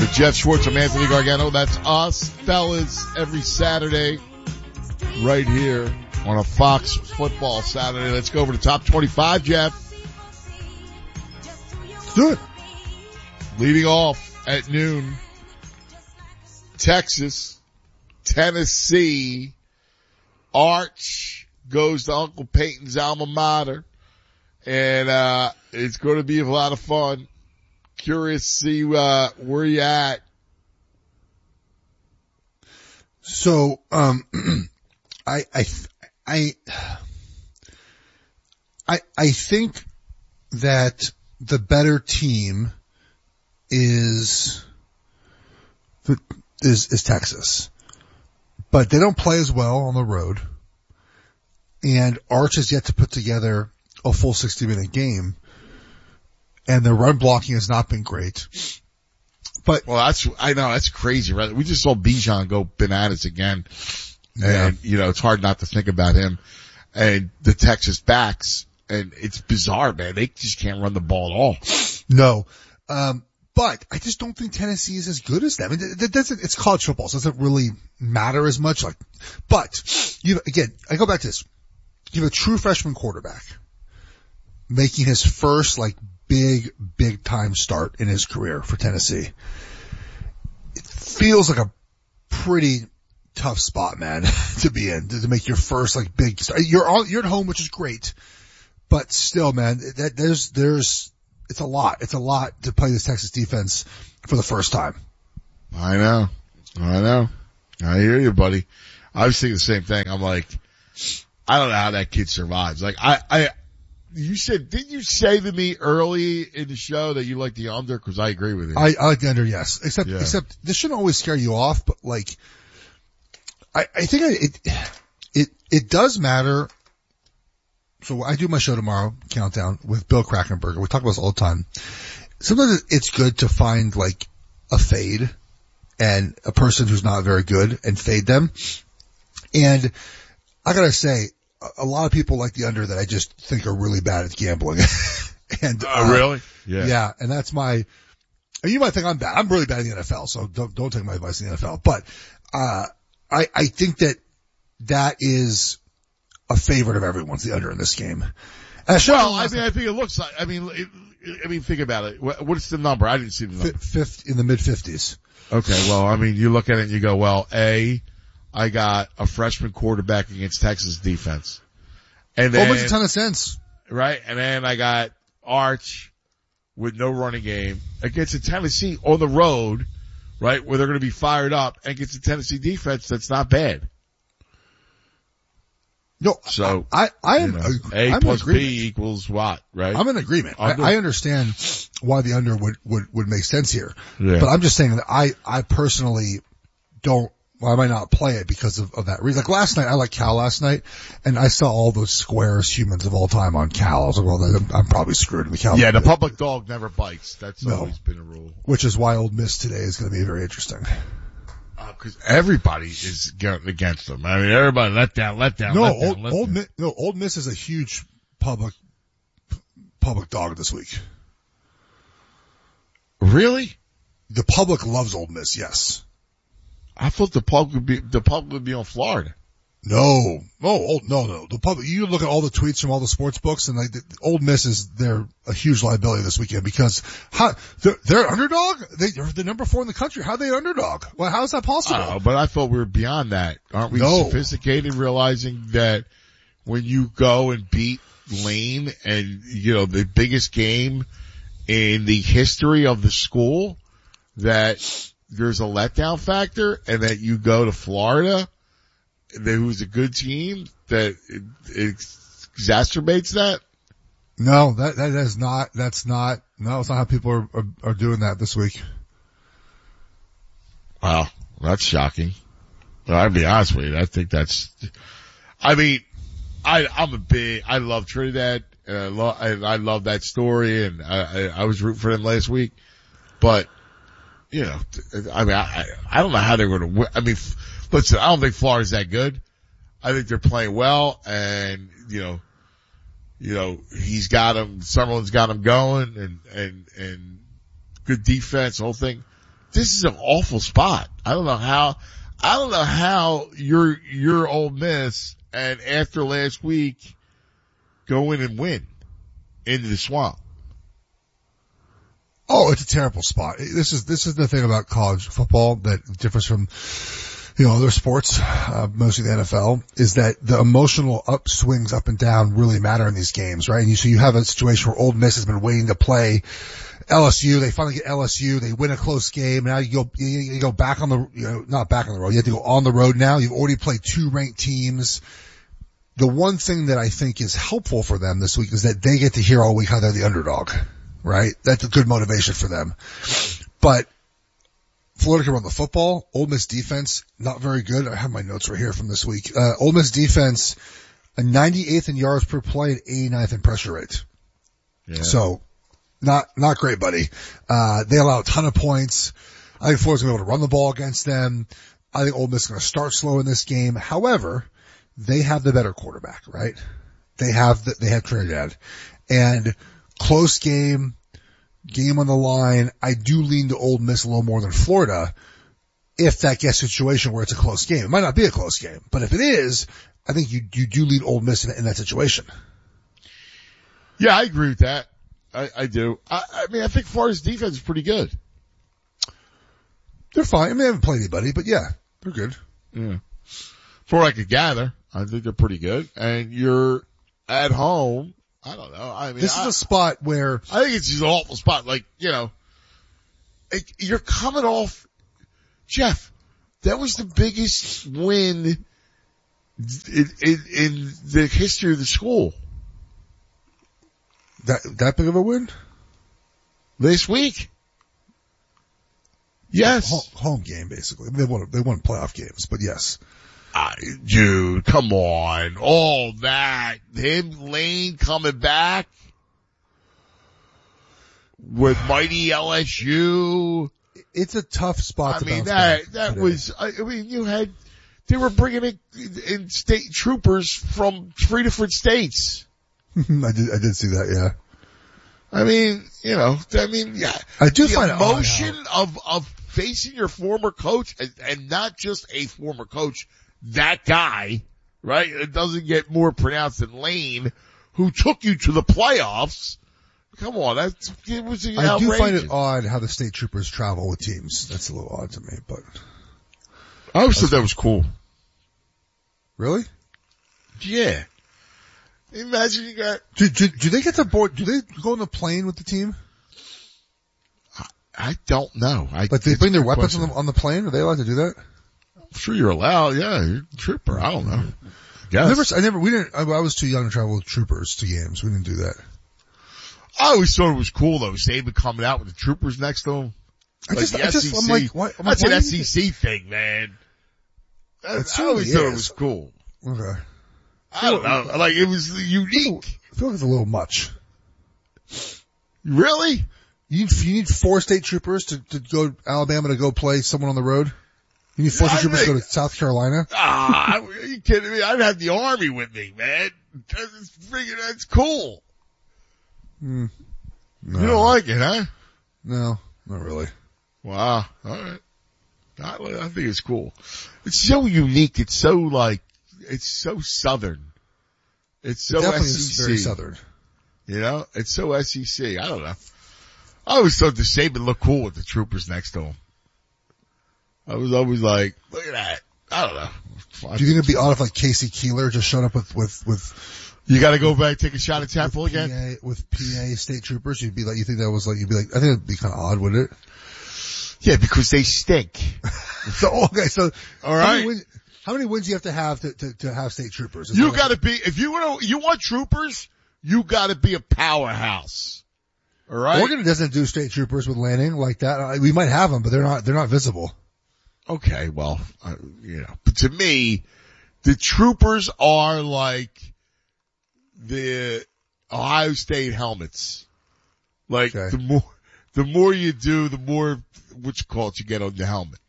Jeff Schwartz, I'm Anthony Gargano. That's us, fellas, every Saturday right here on a Fox Football Saturday. Let's go over the top 25, Jeff. Let's do it. Leading off at noon, Texas, Tennessee. Arch goes to Uncle Peyton's alma mater, and it's going to be a lot of fun. Curious to see where you at. So, I think that the better team is Texas, but they don't play as well on the road, and Arch has yet to put together a full 60-minute game, and their run blocking has not been great. But I know that's crazy, right? We just saw Bijan go bananas again, and it's hard not to think about him and the Texas backs, and it's bizarre, man. They just can't run the ball at all. No, but I just don't think Tennessee is as good as them. I mean, it's college football, so it doesn't really matter as much. But I go back to this. You have a true freshman quarterback making his first big time start in his career for Tennessee. It feels like a pretty tough spot, man, to be in, to make your first big start. You're at home, which is great, but still, man, it's a lot. It's a lot to play this Texas defense for the first time. I know. I hear you, buddy. I was thinking the same thing. I'm like, I don't know how that kid survives. Didn't you say to me early in the show that you like the under? Cause I agree with you. I like the under, yes. Except this shouldn't always scare you off, but I think it does matter. So I do my show tomorrow, Countdown, with Bill Krakenberger. We talk about this all the time. Sometimes it's good to find a fade and a person who's not very good and fade them. And I gotta say, a lot of people like the under that I just think are really bad at gambling. And, really? Yeah. Yeah. And that's you might think I'm bad. I'm really bad in the NFL, so don't take my advice in the NFL. But, I think that is a favorite of everyone's, the under in this game. I think it looks like, think about it. What's the number? I didn't see the number. Fifth in the mid-50s. Okay. Well, you look at it and you go, well, I got a freshman quarterback against Texas defense. And then, makes a ton of sense. Right? And then I got Arch with no running game against a Tennessee on the road, right? Where they're going to be fired up against a Tennessee defense that's not bad. No, so I'm A plus B equals what, right? I'm in agreement. I understand why the under would make sense here. Yeah. But I'm just saying that I personally don't. Well, I might not play it because of that reason. Last night, I liked Cal last night, and I saw all those squarest humans of all time on Cal. I was like, well, I'm probably screwed in the Cal. Yeah, the public dog never bites. That's always been a rule. Which is why Ole Miss today is going to be very interesting. Cause everybody is against them. Everybody let down. Ole Miss is a huge public dog this week. Really? The public loves Ole Miss, yes. I thought the public would be on Florida. No. The public, you look at all the tweets from all the sports books and Ole Miss they're a huge liability this weekend because they're underdog? They're the number 4 in the country. How are they underdog? Well, how is that possible? But I thought we were beyond that. Aren't we sophisticated realizing that when you go and beat Lane and, the biggest game in the history of the school, that there's a letdown factor and that you go to Florida, who's a good team, that it exacerbates that? No, it's not how people are doing that this week. Wow. That's shocking. But I'll be honest with you. I think I love Trinidad and I love that story and I was rooting for them last week, but I don't know how they're going to win. Listen, I don't think Florida's that good. I think they're playing well and, he's got him, Summerlin's got him going and good defense, whole thing. this is an awful spot. I don't know how you're Ole Miss and after last week go in and win into the swamp. Oh, it's a terrible spot. This is the thing about college football that differs from, other sports, mostly the NFL, is that the emotional upswings up and down really matter in these games, right? And so you have a situation where Ole Miss has been waiting to play LSU. They finally get LSU. They win a close game. Now you go back on the, not back on the road. You have to go on the road now. You've already played 2 ranked teams. The one thing that I think is helpful for them this week is that they get to hear all week how they're the underdog. Right? That's a good motivation for them. But Florida can run the football. Ole Miss defense, not very good. I have my notes right here from this week. Ole Miss defense, a 98th in yards per play and 89th in pressure rate. Yeah. So, not great, buddy. They allow a ton of points. I think Florida's going to be able to run the ball against them. I think Ole Miss is going to start slow in this game. However, they have the better quarterback, right? They have Trinidad. And close game on the line. I do lean to Ole Miss a little more than Florida if that gets a situation where it's a close game. It might not be a close game, but if it is, I think you do lead Ole Miss in that situation. Yeah, I agree with that. I do. I mean, I think Florida's defense is pretty good. They're fine. I mean, they haven't played anybody, but yeah, they're good. Yeah. For what I could gather, I think they're pretty good. And you're at home. I don't know. I mean, this is a spot where I think it's just an awful spot. Like, you're coming off, Jeff. That was the biggest win in the history of the school. That big of a win? This week? Yes. Home game, basically. I mean, they won playoff games, but yes. Dude, come on. All that. Lane coming back with mighty LSU. It's a tough spot to bounce back. They were bringing in state troopers from 3 different states. I did see that, yeah. I mean, yeah. I do find the emotion of facing your former coach and not just a former coach, that guy, right? It doesn't get more pronounced than Lane, who took you to the playoffs. Come on, it was outrageous. I do find it odd how the state troopers travel with teams. That's a little odd to me, but. I always thought that was cool. Really? Yeah. Imagine you got. Do they get to board? Do they go on the plane with the team? I don't know. Like they bring their weapons on the plane? Are they allowed to do that? I'm sure you're allowed. Yeah, you're a trooper. I don't know. I was too young to travel with troopers to games. We didn't do that. I always thought it was cool though. Saban coming out with the troopers next to him. I'm like, what? That's an SEC thing, man. I always thought it was cool. Okay. I don't know. Like, it was unique. I feel like it's a little much. Really? You need 4 state troopers to go Alabama to go play someone on the road? You need 4 state troopers to go to South Carolina? Are you kidding me? I'd have the Army with me, man. That's cool. No. You don't like it, huh? No, not really. Wow. All right. I think it's cool. It's so unique. It's so it's so Southern. It's so definitely SEC. Is very Southern. It's so SEC. I don't know. I always thought the Saban looked cool with the troopers next to him. I was always like, look at that. I don't know. Do you think it'd be odd if like Casey Keeler just showed up with you gotta go back, take a shot at Temple again? With PA state troopers? I think it'd be kind of odd, wouldn't it? Yeah, because they stink. So all right. How many wins do you have to have state troopers? You gotta be, if you want troopers, you gotta be a powerhouse. All right. Oregon doesn't do state troopers with Lanning like that. We might have them, but they're not visible. Okay. Well, but to me, the troopers are like the Ohio State helmets. Like the more you do, the more you get on the helmet.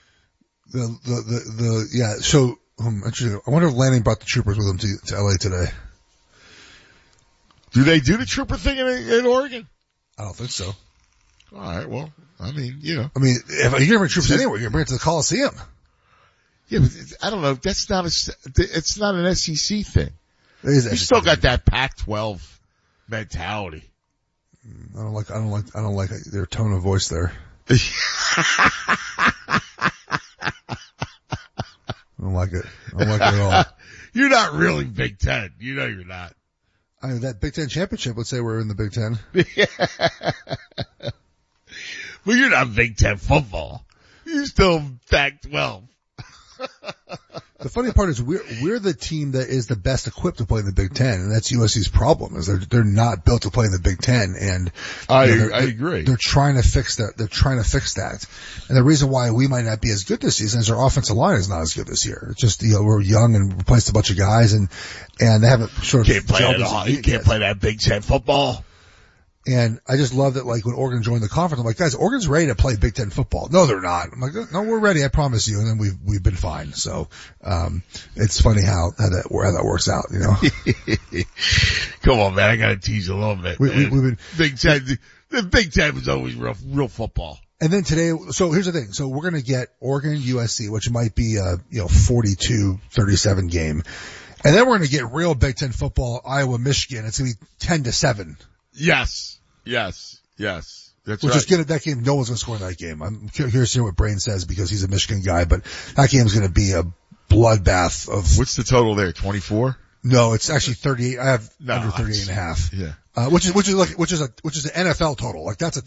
Yeah. So, interesting. I wonder if Lanning brought the troopers with him to LA today. Do they do the trooper thing in Oregon? I don't think so. All right. Well, I mean, if you're going to bring troops anywhere, you're going to bring it to the Coliseum. Yeah, but I don't know. It's not an SEC thing. You still got that Pac-12 mentality. I don't like their tone of voice there. I don't like it. I don't like it at all. You're not really Big Ten. You know you're not. I mean, that Big Ten championship would say we're in the Big Ten. Well, you're not Big Ten football. You're still Pac-12. The funny part is we're the team that is the best equipped to play in the Big Ten, and that's USC's problem is they're not built to play in the Big Ten, and I agree. They're trying to fix that. They're trying to fix that, and the reason why we might not be as good this season is our offensive line is not as good this year. It's just we're young and replaced a bunch of guys, and they haven't sort of you can't play that Big Ten football. And I just love that, like, when Oregon joined the conference, I'm like, guys, Oregon's ready to play Big Ten football. No, they're not. I'm like, no, we're ready. I promise you. And then we've been fine. So, it's funny how that works out, you know? Come on, man. I gotta tease a little bit. We've been Big Ten. The Big Ten was always real football. And then today, so here's the thing. So we're going to get Oregon USC, which might be a, 42-37 game. And then we're going to get real Big Ten football, Iowa, Michigan. It's going to be 10-7. Yes. That's right. Just get at that game. No one's going to score in that game. I'm curious to hear what Brain says because he's a Michigan guy, but that game's going to be a bloodbath of. What's the total there? 24? No, it's actually 38. I have under 38.5. Yeah. Which is an NFL total. Like that's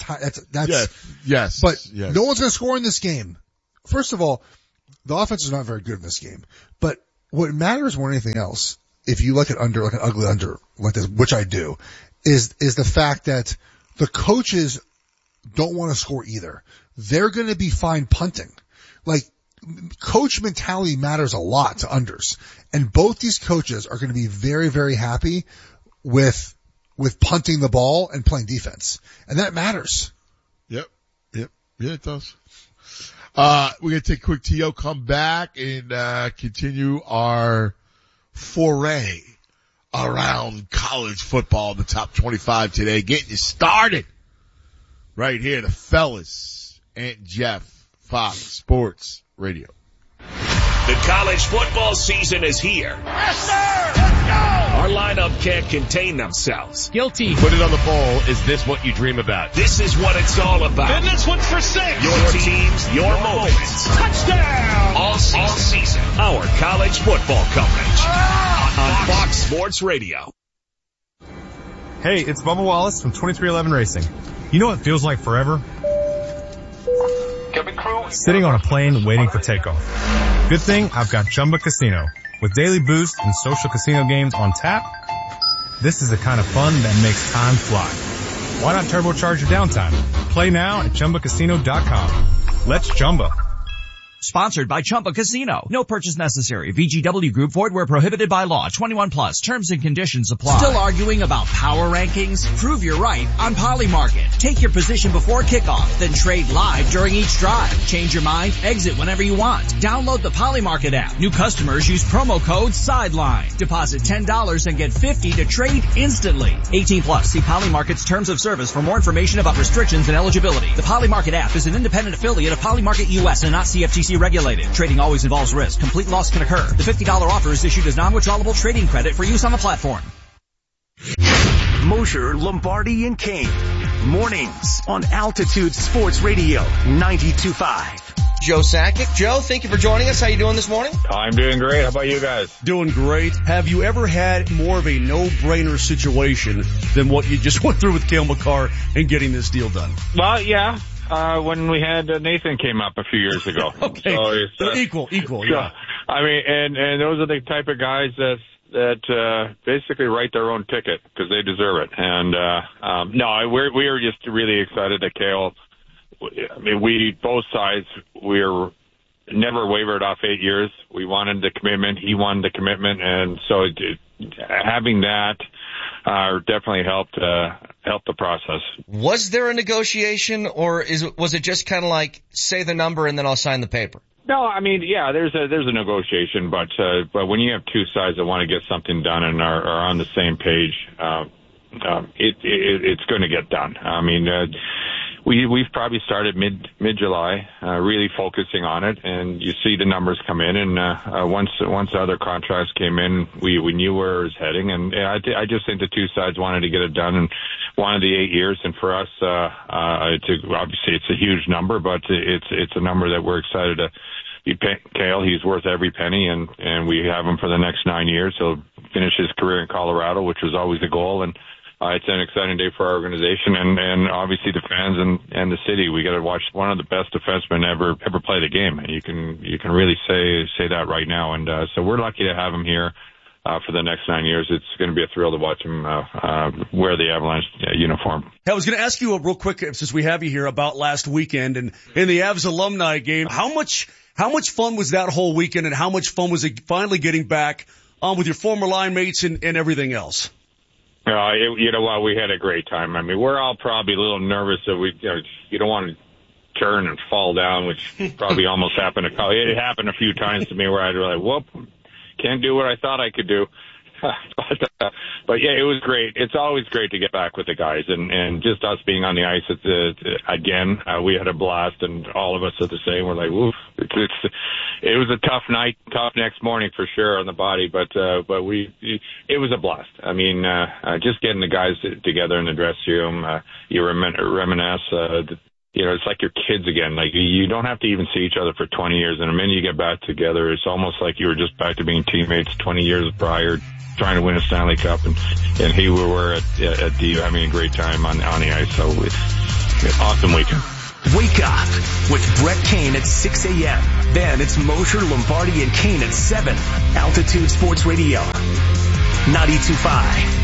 yes. But no one's going to score in this game. First of all, the offense is not very good in this game, but what matters more than anything else, if you look at under, like an ugly under like this, which I do, is the fact that the coaches don't want to score either. They're going to be fine punting. Like, coach mentality matters a lot to unders. And both these coaches are going to be very, very happy with punting the ball and playing defense. And that matters. Yep. Yeah, it does. We're going to take a quick TO, come back and, continue our foray around college football, the top 25 today, getting you started right here, the fellas, Ant Jeff, Fox Sports Radio. The college football season is here. Yes, sir! Let's go! Our lineup can't contain themselves. Guilty. Put it on the bowl. Is this what you dream about? This is what it's all about. And this one's for 6. Your teams, your moments. Touchdown! All season. Our college football coverage. On Fox Sports Radio. Hey, it's Bubba Wallace from 2311 Racing. You know what feels like forever? Sitting on a plane waiting for takeoff. Good thing I've got Chumba Casino. With daily boost and social casino games on tap, this is the kind of fun that makes time fly. Why not turbocharge your downtime? Play now at ChumbaCasino.com. Let's Chumba. Sponsored by Chumba Casino. No purchase necessary. VGW Group. Void where prohibited by law. 21 plus. Terms and conditions apply. Still arguing about power rankings? Prove you're right on Polymarket. Take your position before kickoff, then trade live during each drive. Change your mind? Exit whenever you want. Download the Polymarket app. New customers use promo code SIDELINE. Deposit $10 and get $50 to trade instantly. 18 plus. See Polymarket's terms of service for more information about restrictions and eligibility. The Polymarket app is an independent affiliate of Polymarket US and not CFTC regulated. Trading always involves risk. Complete loss can occur. The $50 offer is issued as non-withdrawable trading credit for use on the platform. Mosher, Lombardi, and Kane. Mornings on Altitude Sports Radio 92.5. Joe Sakic. Joe, thank you for joining us. How you doing this morning? I'm doing great. How about you guys? Doing great. Have you ever had more of a no-brainer situation than what you just went through with Cale Makar and getting this deal done? Well, yeah. When we had Nathan came up a few years ago. Okay. So equal, yeah. I mean, and those are the type of guys that basically write their own ticket because they deserve it. And, we are just really excited that Cale, I mean, both sides, we're never wavered off 8 years. We wanted the commitment. He wanted the commitment. And so having that, definitely helped the process. Was there a negotiation, or was it just kind of like say the number and then I'll sign the paper? No, I mean, yeah, there's a negotiation, but when you have two sides that want to get something done and are on the same page, it's going to get done. I mean, we've probably started mid-July, really focusing on it, and you see the numbers come in, and once the other contracts came in, we knew where it was heading, and I just think the two sides wanted to get it done and wanted the 8 years, and for us, obviously it's a huge number, but it's a number that we're excited to be paying Cale. He's worth every penny, and we have him for the next 9 years. He'll finish his career in Colorado, which was always the goal, and it's an exciting day for our organization and obviously the fans and the city. We got to watch one of the best defensemen ever play the game. And you can really say that right now. And so we're lucky to have him here for the next 9 years. It's going to be a thrill to watch him wear the Avalanche uniform. I was going to ask you real quick, since we have you here, about last weekend and in the Avs alumni game. How much fun was that whole weekend, and how much fun was it finally getting back with your former line mates and everything else? You know what? We had a great time. I mean, we're all probably a little nervous that you don't want to turn and fall down, which probably almost happened. It happened a few times to me where I'd be like, whoop, can't do what I thought I could do. But yeah, it was great. It's always great to get back with the guys, and just us being on the ice again. We had a blast, and all of us are the same. We're like, woof. It was a tough night, tough next morning for sure on the body, but it was a blast. I mean, just getting the guys together in the dressing room, you reminisce. It's like your kids again. Like, you don't have to even see each other for 20 years, and the minute you get back together, it's almost like you were just back to being teammates 20 years prior, trying to win a Stanley Cup, and we were at the having a great time on the ice. So it's an awesome weekend. Wake up with Brett Kane at 6 a.m. Then it's Mosher, Lombardi, and Kane at 7. Altitude Sports Radio, 92.5.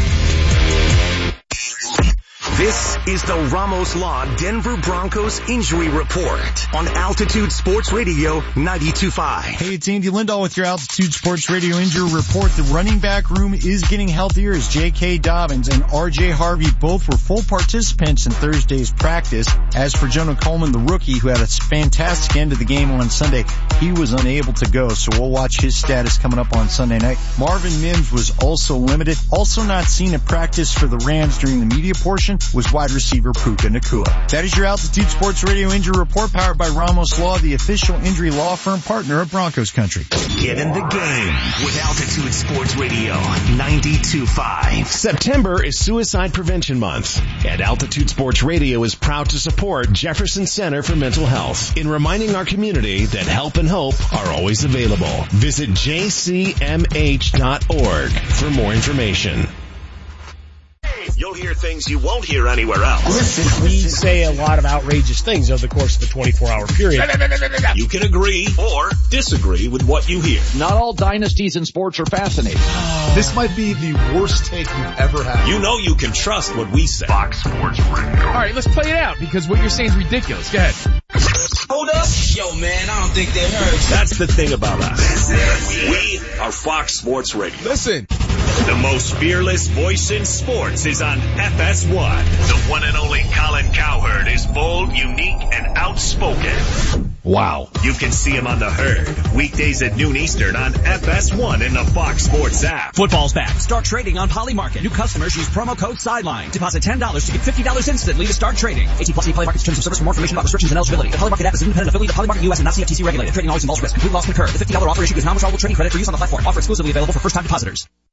This is the Ramos Law Denver Broncos Injury Report on Altitude Sports Radio 92.5. Hey, it's Andy Lindahl with your Altitude Sports Radio Injury Report. The running back room is getting healthier as J.K. Dobbins and R.J. Harvey both were full participants in Thursday's practice. As for Jonah Coleman, the rookie who had a fantastic end of the game on Sunday, he was unable to go, so we'll watch his status coming up on Sunday night. Marvin Mims was also limited. Also not seen at practice for the Rams during the media portion was wide receiver Puka Nacua. That is your Altitude Sports Radio Injury Report, powered by Ramos Law, the official injury law firm partner of Broncos Country. Get in the game with Altitude Sports Radio 92.5. September is Suicide Prevention Month, and Altitude Sports Radio is proud to support Jefferson Center for Mental Health in reminding our community that help and hope are always available. Visit jcmh.org for more information. You'll hear things you won't hear anywhere else. Listen, we say a lot of outrageous things over the course of a 24-hour period. You can agree or disagree with what you hear. Not all dynasties in sports are fascinating. This might be the worst take you've ever had. You know you can trust what we say. Fox Sports Radio. All right, let's play it out because what you're saying is ridiculous. Go ahead. Hold up. Yo, man, I don't think they heard. That's the thing about us. We are Fox Sports Radio. Listen. The most fearless voice in sports is on FS1. The one and only Colin Cowherd is bold, unique, and outspoken. Wow. You can see him on The Herd, weekdays at noon Eastern on FS1 and the Fox Sports app. Football's back. Start trading on Polymarket. New customers use promo code SIDELINE. Deposit $10 to get $50 instantly to start trading. 18+ Polymarket's terms of service. For more information about restrictions and eligibility. The Polymarket app is an independent affiliate of Polymarket US and not CFTC regulated. Trading always involves risk. Complete loss can occur. The $50 offer issued is non-withdrawable trading credit for use on the platform. Offer exclusively available for first-time depositors.